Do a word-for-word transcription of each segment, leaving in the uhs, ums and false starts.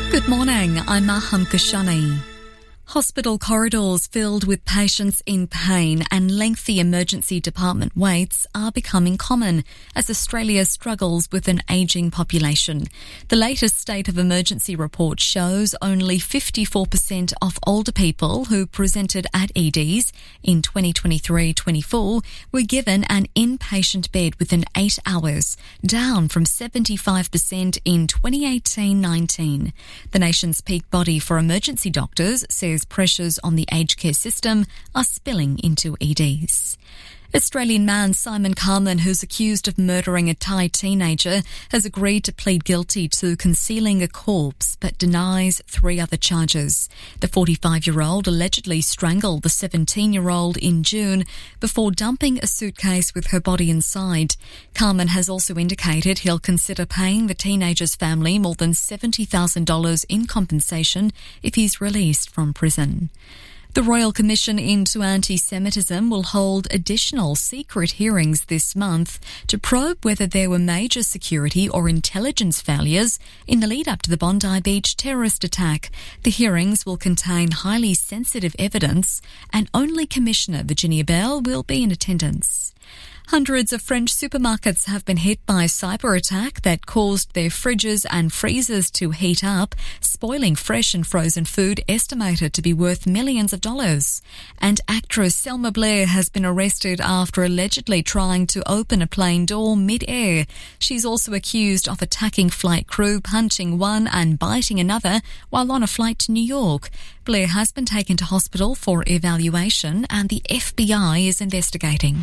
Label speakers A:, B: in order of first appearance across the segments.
A: Good morning, I'm Maham Kashani. Hospital corridors filled with patients in pain and lengthy emergency department waits are becoming common as Australia struggles with an ageing population. The latest State of Emergency report shows only fifty-four percent of older people who presented at E Ds in twenty twenty-three twenty-four were given an inpatient bed within eight hours, down from seventy-five percent in twenty eighteen nineteen. The nation's peak body for emergency doctors says pressures on the aged care system are spilling into E Ds. Australian man Simon Carman, who's accused of murdering a Thai teenager, has agreed to plead guilty to concealing a corpse but denies three other charges. The forty-five-year-old allegedly strangled the seventeen-year-old in June before dumping a suitcase with her body inside. Carman has also indicated he'll consider paying the teenager's family more than seventy thousand dollars in compensation if he's released from prison. The Royal Commission into Anti-Semitism will hold additional secret hearings this month to probe whether there were major security or intelligence failures in the lead-up to the Bondi Beach terrorist attack. The hearings will contain highly sensitive evidence, and only Commissioner Virginia Bell will be in attendance. Hundreds of French supermarkets have been hit by a cyber attack that caused their fridges and freezers to heat up, spoiling fresh and frozen food estimated to be worth millions of dollars. And actress Selma Blair has been arrested after allegedly trying to open a plane door mid-air. She's also accused of attacking flight crew, punching one and biting another while on a flight to New York. Blair has been taken to hospital for evaluation and the F B I is investigating.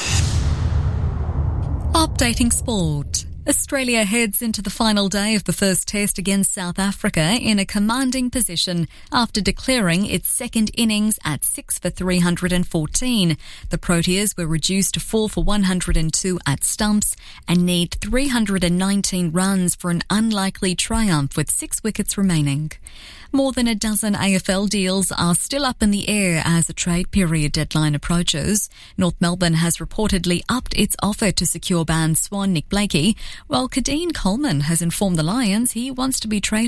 A: Updating sport. Australia heads into the final day of the first test against South Africa in a commanding position after declaring its second innings at six for three hundred fourteen. The Proteas were reduced to four for one hundred two at stumps and need three hundred nineteen runs for an unlikely triumph with six wickets remaining. More than a dozen A F L deals are still up in the air as the trade period deadline approaches. North Melbourne has reportedly upped its offer to secure band Swan Nick Blakey, while Kadeen Coleman has informed the Lions he wants to be traded